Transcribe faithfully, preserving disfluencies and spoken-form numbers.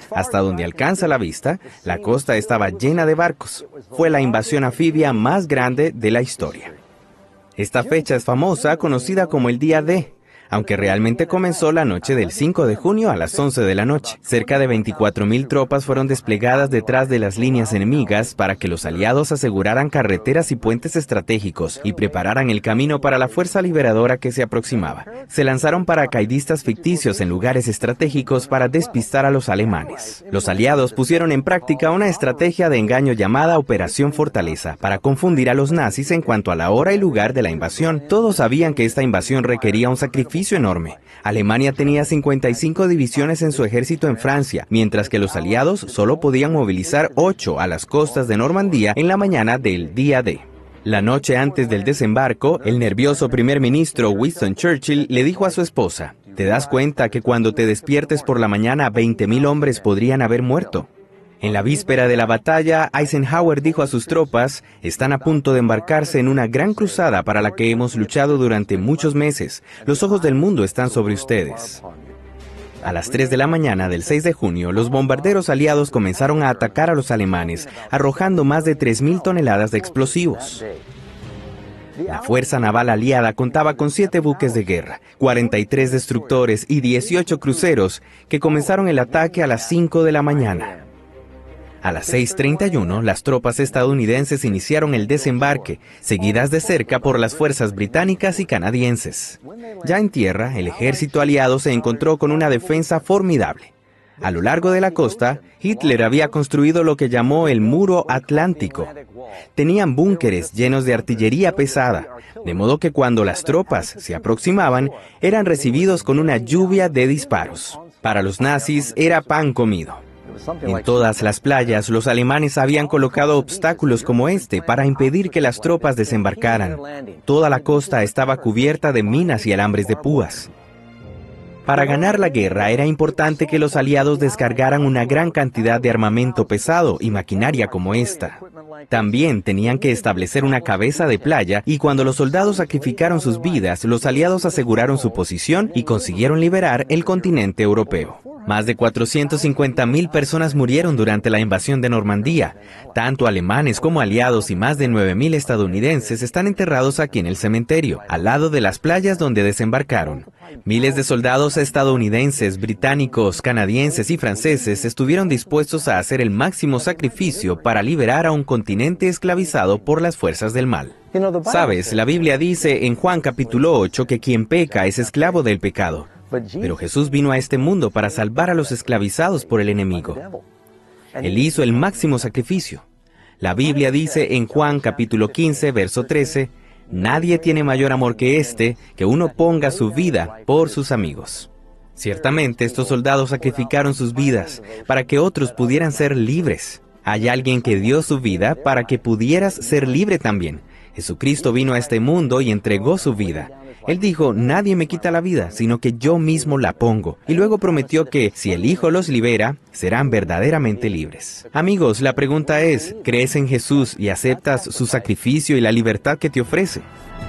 Hasta donde alcanza la vista, la costa estaba llena de barcos. Fue la invasión anfibia más grande de la historia. Esta fecha es famosa, conocida como el Día D, aunque realmente comenzó la noche del cinco de junio a las once de la noche. Cerca de veinticuatro mil tropas fueron desplegadas detrás de las líneas enemigas para que los aliados aseguraran carreteras y puentes estratégicos y prepararan el camino para la fuerza liberadora que se aproximaba. Se lanzaron paracaidistas ficticios en lugares estratégicos para despistar a los alemanes. Los aliados pusieron en práctica una estrategia de engaño llamada Operación Fortaleza para confundir a los nazis en cuanto a la hora y lugar de la invasión. Todos sabían que esta invasión requería un sacrificio enorme. Alemania tenía cincuenta y cinco divisiones en su ejército en Francia, mientras que los aliados solo podían movilizar ocho a las costas de Normandía en la mañana del día D. La noche antes del desembarco, el nervioso primer ministro Winston Churchill le dijo a su esposa: ¿te das cuenta que cuando te despiertes por la mañana veinte mil hombres podrían haber muerto? En la víspera de la batalla, Eisenhower dijo a sus tropas: están a punto de embarcarse en una gran cruzada para la que hemos luchado durante muchos meses. Los ojos del mundo están sobre ustedes. A las tres de la mañana del seis de junio, los bombarderos aliados comenzaron a atacar a los alemanes, arrojando más de tres mil toneladas de explosivos. La Fuerza Naval Aliada contaba con siete buques de guerra, cuarenta y tres destructores y dieciocho cruceros que comenzaron el ataque a las cinco de la mañana. A las seis treinta y uno, las tropas estadounidenses iniciaron el desembarque, seguidas de cerca por las fuerzas británicas y canadienses. Ya en tierra, el ejército aliado se encontró con una defensa formidable. A lo largo de la costa, Hitler había construido lo que llamó el Muro Atlántico. Tenían búnkeres llenos de artillería pesada, de modo que cuando las tropas se aproximaban, eran recibidos con una lluvia de disparos. Para los nazis era pan comido. En todas las playas, los alemanes habían colocado obstáculos como este para impedir que las tropas desembarcaran. Toda la costa estaba cubierta de minas y alambres de púas. Para ganar la guerra era importante que los aliados descargaran una gran cantidad de armamento pesado y maquinaria como esta. También tenían que establecer una cabeza de playa y cuando los soldados sacrificaron sus vidas, los aliados aseguraron su posición y consiguieron liberar el continente europeo. Más de cuatrocientas cincuenta mil personas murieron durante la invasión de Normandía. Tanto alemanes como aliados y más de nueve mil estadounidenses están enterrados aquí en el cementerio, al lado de las playas donde desembarcaron. Miles de soldados estadounidenses, británicos, canadienses y franceses estuvieron dispuestos a hacer el máximo sacrificio para liberar a un continente esclavizado por las fuerzas del mal. Sabes, la Biblia dice en Juan capítulo ocho que quien peca es esclavo del pecado. Pero Jesús vino a este mundo para salvar a los esclavizados por el enemigo. Él hizo el máximo sacrificio. La Biblia dice en Juan capítulo quince, verso trece, nadie tiene mayor amor que este, que uno ponga su vida por sus amigos. Ciertamente estos soldados sacrificaron sus vidas para que otros pudieran ser libres. Hay alguien que dio su vida para que pudieras ser libre también. Jesucristo vino a este mundo y entregó su vida. Él dijo, nadie me quita la vida, sino que yo mismo la pongo. Y luego prometió que, si el Hijo los libera, serán verdaderamente libres. Amigos, la pregunta es, ¿crees en Jesús y aceptas su sacrificio y la libertad que te ofrece?